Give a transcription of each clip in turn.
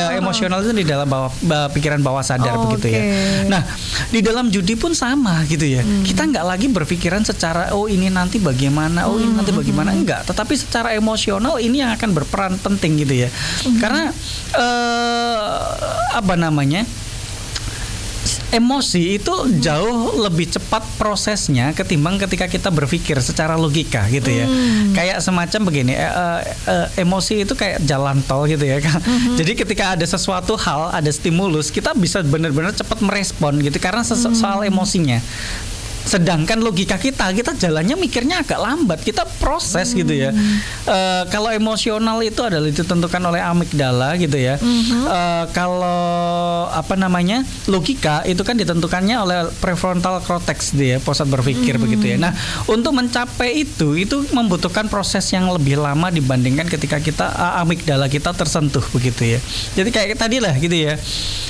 Emosional itu di dalam pikiran bawah sadar begitu ya. Nah, di dalam judi pun sama gitu ya. Kita nggak lagi berpikiran secara ini nanti bagaimana, ini nanti bagaimana, enggak. Tetapi secara emosional ini yang akan berperan penting gitu ya. Karena emosi itu jauh lebih cepat prosesnya ketimbang ketika kita berpikir secara logika gitu ya. Kayak semacam begini, emosi itu kayak jalan tol gitu ya. Jadi ketika ada sesuatu hal, ada stimulus, kita bisa benar-benar cepat merespon gitu karena soal emosinya. Sedangkan logika kita jalannya mikirnya agak lambat, kita proses gitu ya. Kalau emosional itu adalah ditentukan oleh amigdala gitu ya. Kalau logika itu kan ditentukannya oleh prefrontal cortex dia, pusat berpikir begitu ya. Nah, untuk mencapai itu membutuhkan proses yang lebih lama dibandingkan ketika kita amigdala kita tersentuh begitu ya. Jadi kayak tadi lah gitu ya.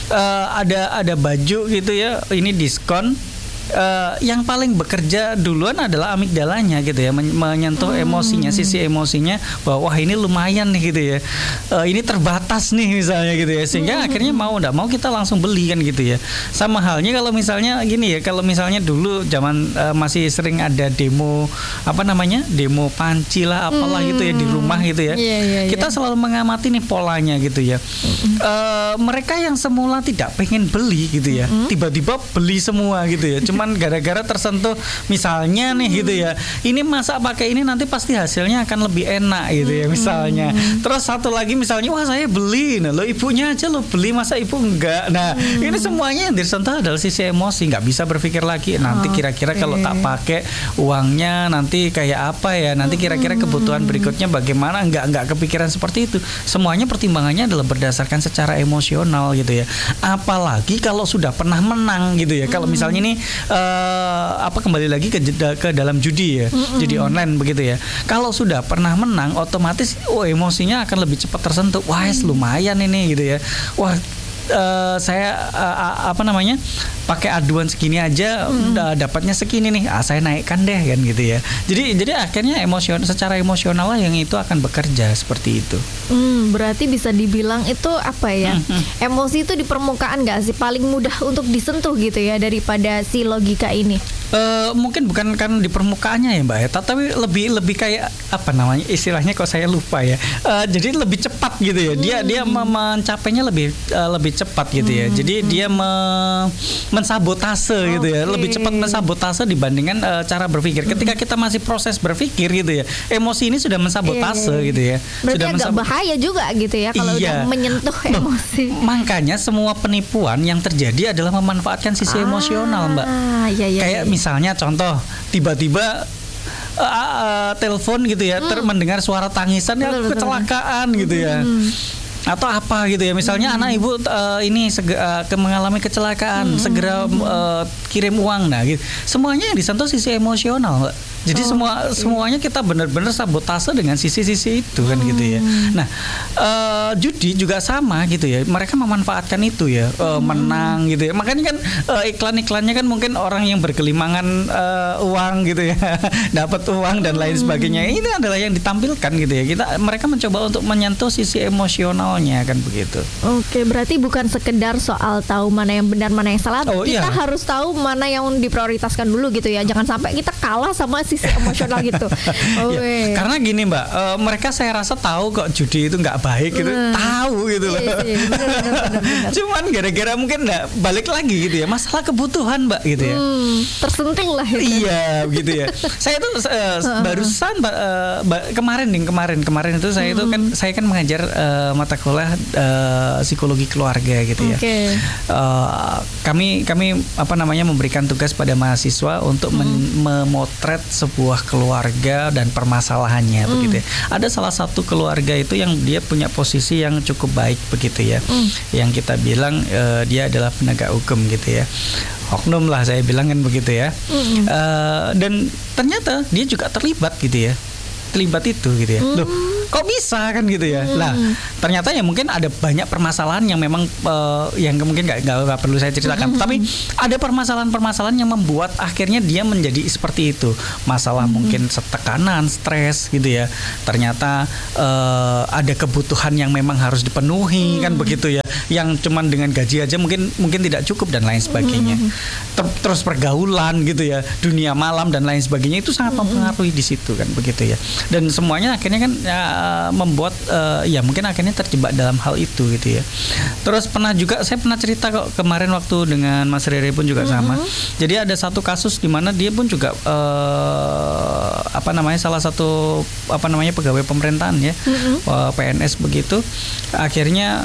Ada baju gitu ya, ini diskon. Yang paling bekerja duluan adalah amigdalanya gitu ya, menyentuh emosinya, sisi emosinya bahwa wah ini lumayan nih gitu ya, ini terbatas nih misalnya gitu ya, sehingga akhirnya mau nggak mau kita langsung beli kan gitu ya. Sama halnya kalau misalnya gini ya, kalau misalnya dulu zaman masih sering ada demo demo panci lah apalah gitu ya di rumah gitu ya, kita selalu mengamati nih polanya gitu ya. Mereka yang semula tidak pengen beli gitu ya, tiba-tiba beli semua gitu ya, cuman gara-gara tersentuh misalnya nih gitu ya, ini masak pakai ini nanti pasti hasilnya akan lebih enak gitu ya misalnya. Terus satu lagi misalnya, wah saya beli, nah lo ibunya aja lo beli masa ibu enggak. Nah ini semuanya yang tersentuh adalah sisi emosi, nggak bisa berpikir lagi nanti kira-kira kalau tak pakai uangnya nanti kayak apa ya, nanti kira-kira kebutuhan berikutnya bagaimana, nggak kepikiran seperti itu. Semuanya pertimbangannya adalah berdasarkan secara emosional gitu ya. Apalagi kalau sudah pernah menang gitu ya. Kalau misalnya ini kembali lagi ke dalam judi ya, judi online begitu ya. Kalau sudah pernah menang, otomatis emosinya akan lebih cepat tersentuh. Wah, lumayan ini gitu ya. Wah, saya pakai aduan segini aja dapatnya segini nih, saya naikkan deh kan gitu ya. Jadi akhirnya secara emosional lah yang itu akan bekerja seperti itu. Berarti bisa dibilang itu emosi itu di permukaan nggak sih, paling mudah untuk disentuh gitu ya daripada si logika ini? Mungkin bukan karena di permukaannya ya Mbak ya, tapi lebih kayak istilahnya kok saya lupa ya. Jadi lebih cepat gitu ya. Dia mencapainya lebih cepat gitu ya. Jadi dia mensabotase gitu ya. Lebih cepat mensabotase dibandingkan cara berpikir. Ketika kita masih proses berpikir gitu ya, emosi ini sudah mensabotase gitu ya. Berarti sudah agak bahaya juga gitu ya kalau udah menyentuh emosi. Makanya semua penipuan yang terjadi adalah memanfaatkan sisi emosional Mbak. Kayak misalnya contoh tiba-tiba telepon gitu ya, mendengar suara tangisan ya kecelakaan gitu ya. Atau apa gitu ya, misalnya anak ibu mengalami kecelakaan, segera kirim uang, nah gitu. Semuanya yang disentuh sisi emosional Mbak. Jadi semuanya kita benar-benar sabotase dengan sisi-sisi itu kan gitu ya. Nah, judi juga sama gitu ya. Mereka memanfaatkan itu ya, menang gitu ya. Makanya kan iklan-iklannya kan mungkin orang yang bergelimangan uang gitu ya, dapat uang dan lain sebagainya. Ini adalah yang ditampilkan gitu ya. Mereka mencoba untuk menyentuh sisi emosionalnya kan begitu. Oke, berarti bukan sekedar soal tahu mana yang benar mana yang salah. Kita harus tahu mana yang diprioritaskan dulu gitu ya. Jangan sampai kita kalah sama sisi emosional gitu. Karena gini Mbak, mereka saya rasa tahu kok judi itu nggak baik gitu, tahu gitu loh. Bener. Cuman gara-gara mungkin nggak balik lagi gitu ya, masalah kebutuhan Mbak gitu ya. Tersenting lah itu. Iya gitu ya. Saya tuh barusan kemarin itu saya kan mengajar mata kuliah psikologi keluarga gitu ya. Kami memberikan tugas pada mahasiswa untuk memotret sebuah keluarga dan permasalahannya begitu ya. Ada salah satu keluarga itu yang dia punya posisi yang cukup baik begitu ya. Yang kita bilang dia adalah penegak hukum gitu ya. Oknum lah saya bilang kan begitu ya. Dan ternyata dia juga terlibat gitu ya. Terlibat itu gitu ya. Loh, kok bisa kan gitu ya. Lah, ternyata ya mungkin ada banyak permasalahan yang memang yang mungkin nggak perlu saya ceritakan. Tapi ada permasalahan-permasalahan yang membuat akhirnya dia menjadi seperti itu. Masalah mungkin tekanan, stres gitu ya. Ternyata ada kebutuhan yang memang harus dipenuhi kan begitu ya. yang cuman dengan gaji aja mungkin tidak cukup dan lain sebagainya. Terus pergaulan gitu ya, dunia malam dan lain sebagainya itu sangat mempengaruhi di situ kan begitu ya. Dan semuanya akhirnya kan membuat ya mungkin akhirnya terjebak dalam hal itu gitu ya. Terus saya pernah cerita kok kemarin waktu dengan Mas Rere pun juga sama. Jadi ada satu kasus di mana dia pun juga salah satu pegawai pemerintahan ya, PNS begitu. Akhirnya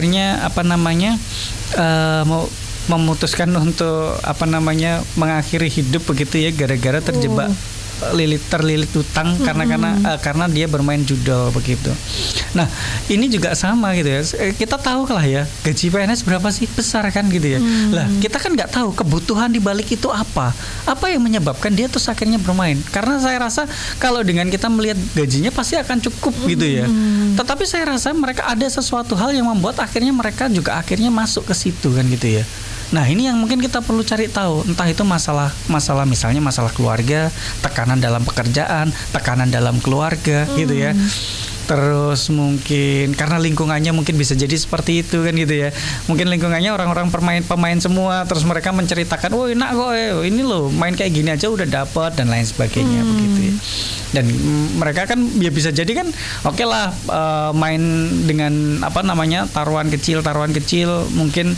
mau memutuskan untuk mengakhiri hidup begitu ya, gara-gara terjebak terlilit utang karena dia bermain judol begitu. Nah, ini juga sama gitu ya. Kita tahu lah ya, gaji PNS berapa sih? Besar kan gitu ya. Lah, kita kan nggak tahu kebutuhan di balik itu apa. Apa yang menyebabkan dia terus akhirnya bermain? Karena saya rasa kalau dengan kita melihat gajinya pasti akan cukup gitu ya. Tetapi saya rasa mereka ada sesuatu hal yang membuat akhirnya mereka juga akhirnya masuk ke situ kan gitu ya. Nah, ini yang mungkin kita perlu cari tahu, entah itu masalah misalnya masalah keluarga, tekanan dalam pekerjaan, tekanan dalam keluarga gitu ya. Terus mungkin karena lingkungannya mungkin bisa jadi seperti itu kan gitu ya. Mungkin lingkungannya orang-orang pemain semua, terus mereka menceritakan, "Oh, enak kok, ini loh main kayak gini aja udah dapat" dan lain sebagainya begitu ya. Dan mereka kan ya bisa jadi kan oke lah main dengan taruhan kecil mungkin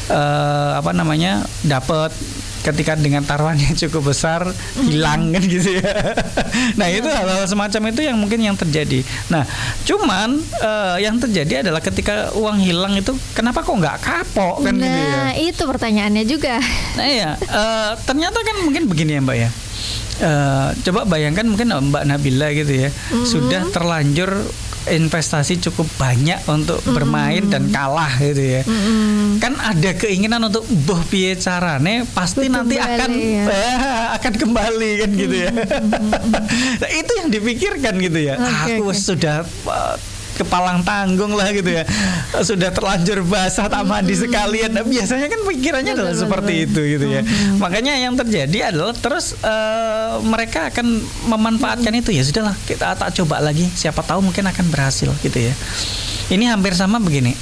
dapat, ketika dengan taruhannya cukup besar hilang kan gitu ya. Nah, itu hal-hal semacam itu yang mungkin yang terjadi. Nah, cuman yang terjadi adalah ketika uang hilang itu kenapa kok nggak kapok kan gitu ya. Nah, itu pertanyaannya juga. Nah ya, ternyata kan mungkin begini ya Mbak ya. Coba bayangkan mungkin Mbak Nabila gitu ya, sudah terlanjur investasi cukup banyak untuk bermain dan kalah gitu ya. Kan ada keinginan untuk piye carane pasti nanti akan kembali kan gitu ya. Nah, itu yang dipikirkan gitu ya. Aku sudah kepalang tanggung lah gitu ya, sudah terlanjur basah tak mandi sekalian. Nah, biasanya kan pikirannya adalah seperti itu gitu ya. Makanya yang terjadi adalah terus mereka akan memanfaatkan itu, ya sudahlah kita tak coba lagi, siapa tahu mungkin akan berhasil gitu ya. Ini hampir sama begini.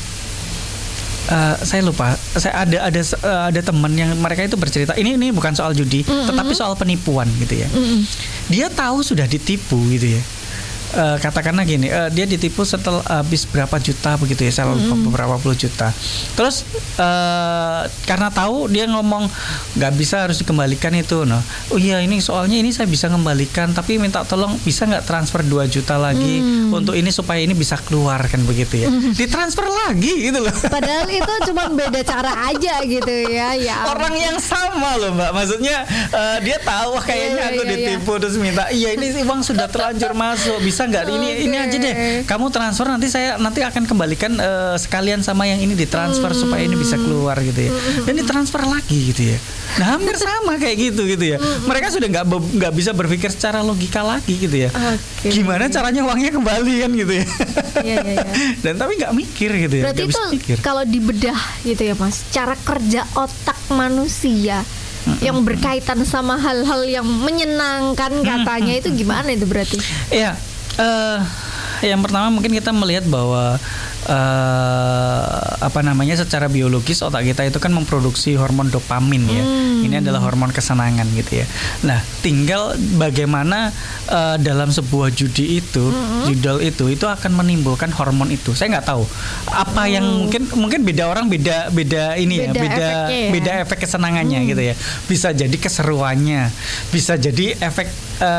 Saya lupa, saya ada teman yang mereka itu bercerita, ini bukan soal judi, tetapi soal penipuan gitu ya. Dia tahu sudah ditipu gitu ya. Katakanlah gini, dia ditipu setelah habis berapa juta begitu ya, saya lupa beberapa puluh juta. Terus karena tahu, dia ngomong nggak bisa, harus dikembalikan itu. Oh iya, ini soalnya ini saya bisa kembalikan, tapi minta tolong bisa nggak transfer 2 juta lagi untuk ini supaya ini bisa keluar kan begitu ya. Ditransfer lagi gitu loh. Padahal itu cuma beda cara aja gitu ya. Orang yang sama loh Mbak, maksudnya dia tahu kayaknya aku ditipu terus minta, iya ini uang sudah terlanjur masuk, bisa nggak ini aja deh kamu transfer, nanti akan kembalikan sekalian sama yang ini ditransfer supaya ini bisa keluar gitu ya. Dan ditransfer lagi gitu ya. Nah, hampir sama kayak gitu ya. Mereka sudah nggak bisa berpikir secara logika lagi gitu ya. Gimana caranya uangnya kembali kan gitu ya. Dan tapi nggak mikir gitu ya. Berarti itu kalau dibedah gitu ya Mas, cara kerja otak manusia yang berkaitan sama hal-hal yang menyenangkan katanya itu gimana itu berarti? Iya. Yang pertama mungkin kita melihat bahwa secara biologis otak kita itu kan memproduksi hormon dopamin ya. Ini adalah hormon kesenangan gitu ya. Nah, tinggal bagaimana dalam sebuah judi itu, judul itu akan menimbulkan hormon itu. Saya nggak tahu apa yang mungkin beda orang beda ini beda efek kesenangannya gitu ya. Bisa jadi keseruannya, bisa jadi efek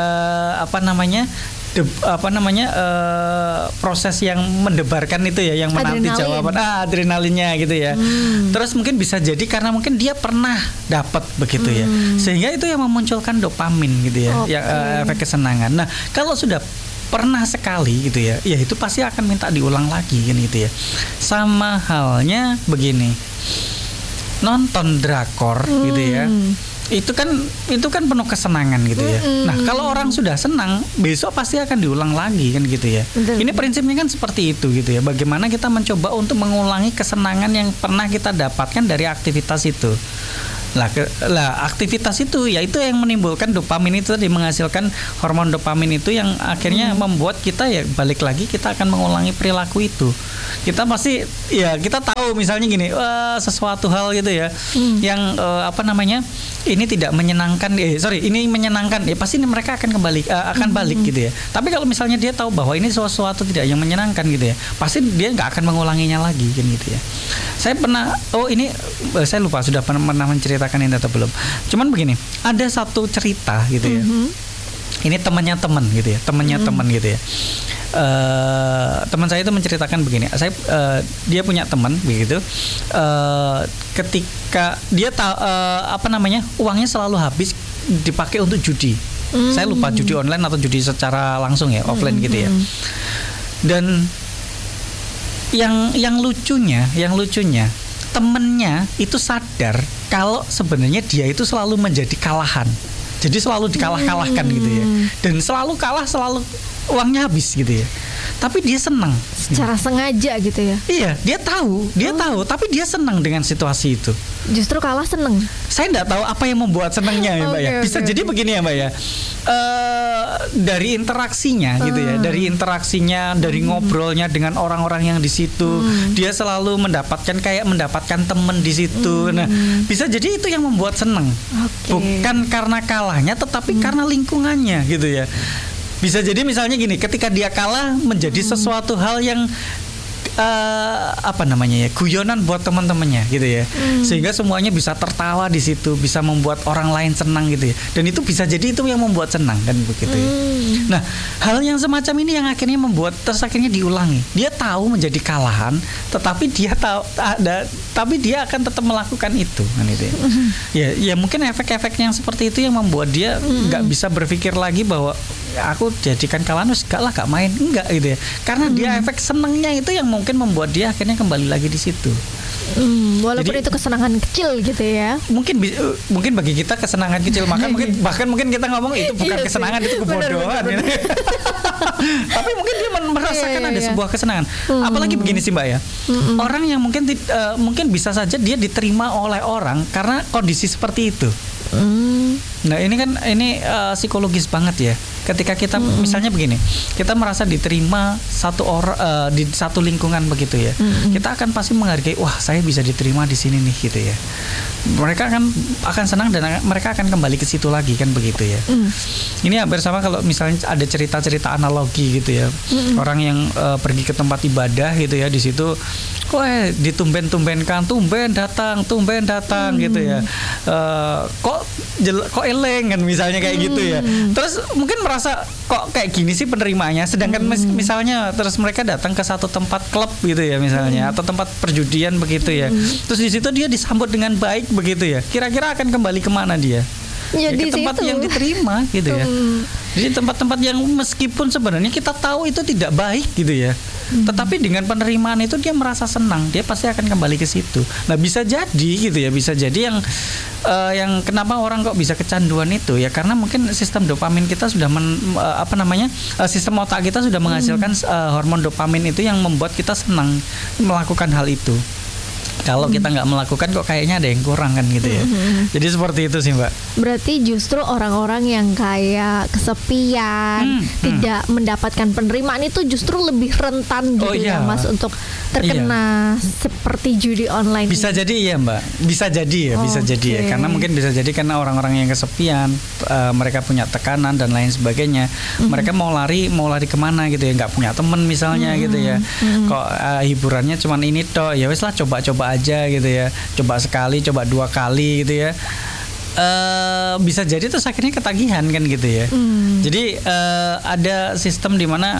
proses yang mendebarkan itu ya, yang menanti jawaban, adrenalinnya gitu ya. Terus mungkin bisa jadi karena mungkin dia pernah dapat begitu ya, sehingga itu yang memunculkan dopamin gitu ya, yang efek kesenangan. Nah, kalau sudah pernah sekali gitu ya, ya itu pasti akan minta diulang lagi kan gitu ya. Sama halnya begini, nonton drakor gitu ya. Itu kan penuh kesenangan gitu ya. Nah, kalau orang sudah senang, besok pasti akan diulang lagi kan gitu ya. Ini prinsipnya kan seperti itu gitu ya. Bagaimana kita mencoba untuk mengulangi kesenangan yang pernah kita dapatkan dari aktivitas itu. Aktivitas itu ya itu yang menimbulkan dopamin itu tadi, menghasilkan hormon dopamin itu yang akhirnya membuat kita ya balik lagi kita akan mengulangi perilaku itu. Kita pasti ya kita tahu misalnya gini, sesuatu hal gitu ya yang ini tidak menyenangkan, ini menyenangkan, ya pasti mereka akan balik gitu ya. Tapi kalau misalnya dia tahu bahwa ini sesuatu tidak yang menyenangkan gitu ya, pasti dia nggak akan mengulanginya lagi kan gitu ya. Saya pernah, saya lupa sudah pernah menceritakan ini atau belum. Cuman begini, ada satu cerita gitu ya. Ini temannya teman gitu ya, teman gitu ya. Teman saya itu menceritakan begini. Dia punya teman begitu. Ketika dia uangnya selalu habis dipakai untuk judi. Saya lupa judi online atau judi secara langsung ya, offline gitu ya. Dan yang lucunya temennya itu sadar kalau sebenarnya dia itu selalu menjadi kalahan. Jadi selalu dikalah-kalahkan gitu ya. Dan selalu kalah, selalu uangnya habis gitu ya. Tapi dia senang secara sengaja gitu ya. Iya, dia tahu, tapi dia senang dengan situasi itu. Justru kalah senang. Saya enggak tahu apa yang membuat senangnya ya, Mbak ya. Bisa jadi begini ya, Mbak ya. Dari interaksinya gitu ya, dari ngobrolnya dengan orang-orang yang di situ, dia selalu mendapatkan teman di situ. Nah, bisa jadi itu yang membuat senang. Bukan karena kalahnya, tetapi karena lingkungannya gitu ya. Bisa jadi misalnya gini, ketika dia kalah menjadi sesuatu hal yang guyonan buat teman-temannya gitu ya, sehingga semuanya bisa tertawa di situ, bisa membuat orang lain senang gitu ya, dan itu bisa jadi itu yang membuat senang kan begitu ya. Nah, hal yang semacam ini yang akhirnya membuat akhirnya diulangi. Dia tahu menjadi kalahan, tetapi dia tapi dia akan tetap melakukan itu kan itu ya. Ya mungkin efek-efek yang seperti itu yang membuat dia nggak bisa berpikir lagi bahwa aku jadikan kalahan, gak main, enggak gitu ya. Karena dia efek senangnya itu yang mungkin membuat dia akhirnya kembali lagi di situ. Walaupun itu kesenangan kecil gitu ya. Mungkin bagi kita kesenangan kecil, bahkan mungkin kita ngomong itu bukan kesenangan, itu kebodohan. Bener. Tapi mungkin dia merasakan ada sebuah kesenangan. Apalagi begini sih Mbak ya. Orang yang mungkin bisa saja dia diterima oleh orang karena kondisi seperti itu. Nah ini kan psikologis banget ya. Ketika kita misalnya begini, kita merasa diterima di satu lingkungan begitu ya, kita akan pasti menghargai, wah saya bisa diterima di sini nih gitu ya. Mereka akan senang dan mereka akan kembali ke situ lagi kan begitu ya. Ini hampir sama kalau misalnya ada cerita-cerita analogi gitu ya. Orang yang pergi ke tempat ibadah gitu ya, di situ kok ditumben-tumbenkan, tumben datang gitu ya. Kok eleng kan misalnya kayak gitu ya. Terus mungkin merasa kok kayak gini sih penerimaannya, sedangkan misalnya terus mereka datang ke satu tempat klub gitu ya misalnya, atau tempat perjudian begitu ya. Terus di situ dia disambut dengan baik begitu ya. Kira-kira akan kembali kemana dia? Ya, ke tempat yang diterima gitu ya. Jadi tempat-tempat yang meskipun sebenarnya kita tahu itu tidak baik gitu ya, tetapi dengan penerimaan itu dia merasa senang, dia pasti akan kembali ke situ. Nah bisa jadi gitu ya, bisa jadi yang kenapa orang kok bisa kecanduan itu ya karena mungkin sistem dopamin kita sudah sistem otak kita sudah menghasilkan hormon dopamin itu yang membuat kita senang melakukan hal itu. Kalau kita nggak melakukan kok kayaknya ada yang kurang kan gitu ya. Jadi seperti itu sih Mbak. Berarti justru orang-orang yang kayak kesepian, tidak mendapatkan penerimaan itu justru lebih rentan gitu ya Mas untuk terkena seperti judi online. Bisa jadi ya Mbak. Bisa jadi ya. Karena mungkin bisa jadi karena orang-orang yang kesepian, mereka punya tekanan dan lain sebagainya. Mereka mau lari kemana gitu ya, nggak punya teman misalnya gitu ya. Kok hiburannya cuman ini toh, ya wes lah coba aja gitu ya, coba sekali, coba 2 kali gitu ya. Bisa jadi terus akhirnya ketagihan kan gitu ya. Jadi ada sistem di mana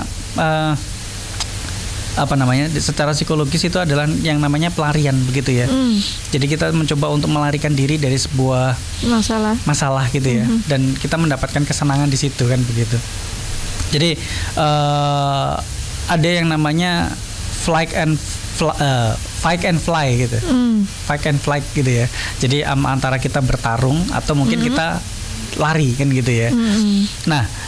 secara psikologis itu adalah yang namanya pelarian begitu ya. Jadi kita mencoba untuk melarikan diri dari sebuah masalah gitu ya, dan kita mendapatkan kesenangan di situ kan begitu. Jadi ada yang namanya fight and fly gitu. Fight and flight gitu ya. Jadi antara kita bertarung atau mungkin kita lari kan gitu ya. Nah,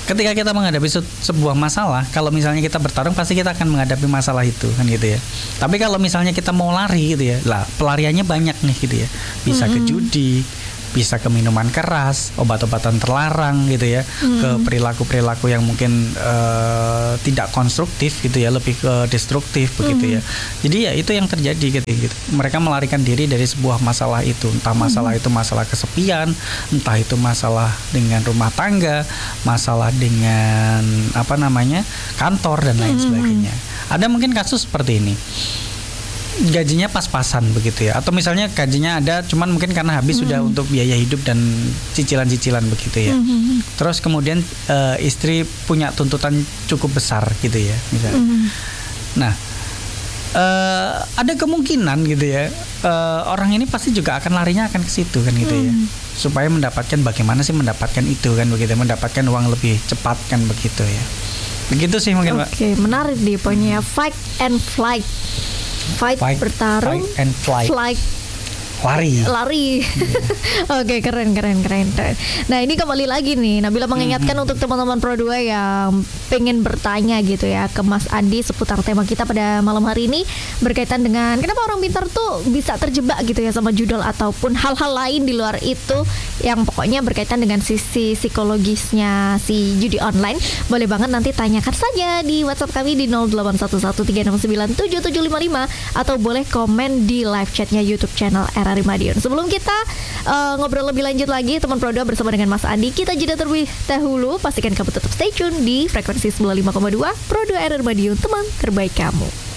ketika kita menghadapi sebuah masalah, kalau misalnya kita bertarung pasti kita akan menghadapi masalah itu kan gitu ya. Tapi kalau misalnya kita mau lari gitu ya, lah pelariannya banyak nih gitu ya. Bisa ke judi, bisa ke minuman keras, obat-obatan terlarang gitu ya, ke perilaku-perilaku yang mungkin tidak konstruktif gitu ya, lebih ke destruktif begitu ya. Jadi ya itu yang terjadi gitu. Mereka melarikan diri dari sebuah masalah itu, entah masalah itu masalah kesepian, entah itu masalah dengan rumah tangga, masalah dengan kantor dan lain sebagainya. Ada mungkin kasus seperti ini. Gajinya pas-pasan begitu ya, atau misalnya gajinya ada cuman mungkin karena habis sudah untuk biaya hidup dan cicilan-cicilan begitu ya. Terus kemudian istri punya tuntutan cukup besar gitu ya misalnya. Nah ada kemungkinan gitu ya, orang ini pasti juga akan larinya akan ke situ kan gitu ya, supaya mendapatkan bagaimana sih mendapatkan itu kan begitu, mendapatkan uang lebih cepat kan begitu ya. Begitu sih mungkin Mbak. Oke, menarik nih poinnya, fight and flight. Fight bertarung, fight and flight. Lari. Yeah. Oke, keren. Nah, ini kembali lagi nih, Nabila mengingatkan untuk teman-teman Pro 2 yang pengen bertanya gitu ya ke Mas Andi seputar tema kita pada malam hari ini, berkaitan dengan kenapa orang pintar tuh bisa terjebak gitu ya sama judul ataupun hal-hal lain di luar itu, yang pokoknya berkaitan dengan sisi psikologisnya si judi online. Boleh banget nanti tanyakan saja di WhatsApp kami di 081136977755, atau boleh komen di live chatnya YouTube channel RRI Madiun. Sebelum kita ngobrol lebih lanjut lagi teman Pro 2 bersama dengan Mas Andi, kita jeda terlebih dahulu. Pastikan kamu tetap stay tune di frekuensi 95,2 Pro 2 RRI Madiun, teman terbaik kamu.